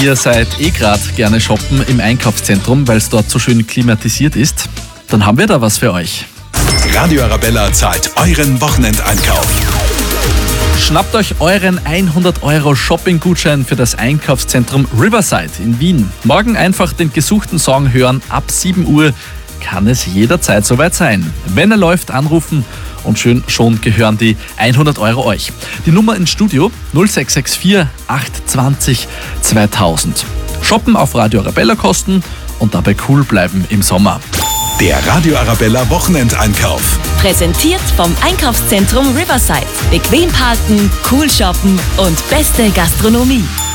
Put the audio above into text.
Ihr seid gerade gerne shoppen im Einkaufszentrum, weil es dort so schön klimatisiert ist. Dann haben wir da was für euch. Radio Arabella zahlt euren Wochenendeinkauf. Schnappt euch euren 100 € Shopping-Gutschein für das Einkaufszentrum Riverside in Wien. Morgen einfach den gesuchten Song hören. Ab 7 Uhr kann es jederzeit soweit sein. Wenn er läuft, anrufen und schon gehören die 100 € euch. Die Nummer ins Studio 0664 820 2000. Shoppen auf Radio Arabella kosten und dabei cool bleiben im Sommer. Der Radio Arabella Wochenendeinkauf. Präsentiert vom Einkaufszentrum Riverside. Bequem parken, cool shoppen und beste Gastronomie.